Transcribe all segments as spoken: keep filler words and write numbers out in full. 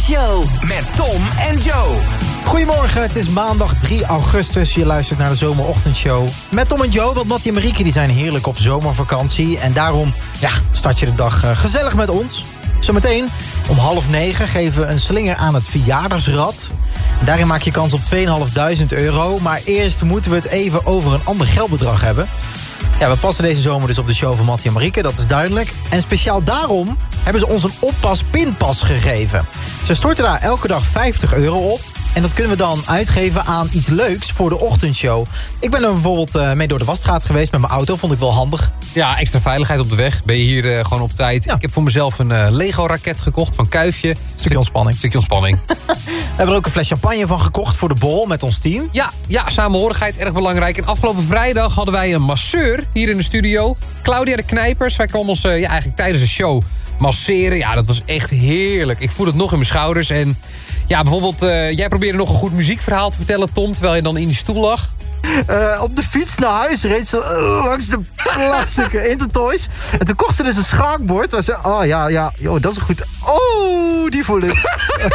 Show met Tom en Joe. Goedemorgen, het is maandag drie augustus. Je luistert naar de Zomerochtendshow met Tom en Joe. Want Mattie en Marieke die zijn heerlijk op zomervakantie. En daarom ja, start je de dag uh, gezellig met ons. Zometeen om half negen geven we een slinger aan het verjaardagsrad. Daarin maak je kans op tweeduizend vijfhonderd euro. Maar eerst moeten we het even over een ander geldbedrag hebben. Ja, we passen deze zomer dus op de show van Mattie en Marieke, dat is duidelijk. En speciaal daarom hebben ze ons een oppas-pinpas gegeven. Ze storten daar elke dag vijftig euro op. En dat kunnen we dan uitgeven aan iets leuks voor de ochtendshow. Ik ben er bijvoorbeeld uh, mee door de wasstraat geweest met mijn auto. Vond ik wel handig. Ja, extra veiligheid op de weg. Ben je hier uh, gewoon op tijd. Ja. Ik heb voor mezelf een uh, Lego-raket gekocht van Kuifje. Stukje ontspanning. Stukje ontspanning. We hebben er ook een fles champagne van gekocht voor de borrel met ons team. Ja, ja, samenhorigheid, erg belangrijk. En afgelopen vrijdag hadden wij een masseur hier in de studio. Claudia de Knijpers. Wij kwamen ons uh, ja, eigenlijk tijdens de show masseren. Ja, dat was echt heerlijk. Ik voel het nog in mijn schouders. En ja, bijvoorbeeld, uh, jij probeerde nog een goed muziekverhaal te vertellen, Tom, terwijl je dan in die stoel lag. Uh, op de fiets naar huis reed ze uh, langs de plaatselijke Intertoys. En toen kocht ze dus een schaakbord. Waar ze, oh ja, ja, joh, dat is goed. Oh, die voel ik.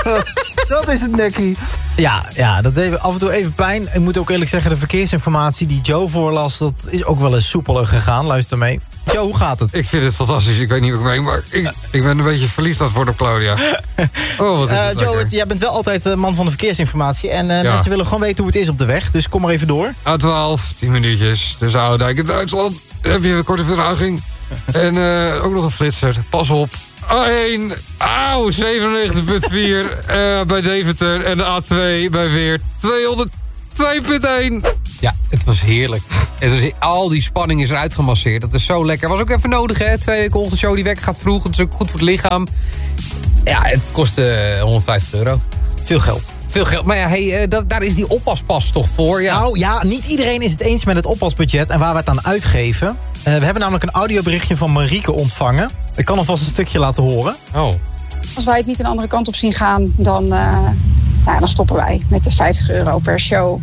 Dat is het nekkie. Ja, ja, dat deed af en toe even pijn. Ik moet ook eerlijk zeggen, de verkeersinformatie die Joe voorlas, dat is ook wel eens soepeler gegaan. Luister mee. Joe, hoe gaat het? Ik vind het fantastisch. Ik weet niet wat ik meen, maar ik, ik ben een beetje verliefd aan het worden op Claudia. Oh, wat is uh, het Joe, het, jij bent wel altijd uh, man van de verkeersinformatie. En uh, ja. mensen willen gewoon weten hoe het is op de weg. Dus kom maar even door. A twaalf, tien minuutjes. Dus Oudijk in Duitsland. Heb je een korte vertraging. En uh, ook nog een flitser. Pas op. A één, auw, zevenennegentig komma vier uh, bij Deventer. En de A twee bij Weert. tweehonderdtwee komma één. Ja, het was heerlijk. Het was, al die spanning is eruit gemasseerd. Dat is zo lekker. Was ook even nodig, hè? Twee weken ochtendshow, die wekker gaat vroeg. Het is ook goed voor het lichaam. Ja, het kostte uh, honderdvijftig euro. Veel geld. Veel geld. Maar ja, hey, uh, dat, daar is die oppaspas toch voor? Ja. Nou ja, niet iedereen is het eens met het oppasbudget en waar we het aan uitgeven. Uh, we hebben namelijk een audioberichtje van Marieke ontvangen. Ik kan alvast een stukje laten horen. Oh. Als wij het niet een andere kant op zien gaan, dan, uh, nou, dan stoppen wij met de vijftig euro per show.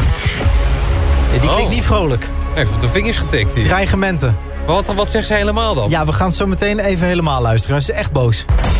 Ja, die klinkt oh. niet vrolijk. Even op de vingers getikt hier. Dreigementen. Wat, wat zegt ze helemaal dan? Ja, we gaan zo meteen even helemaal luisteren. Ze is echt boos.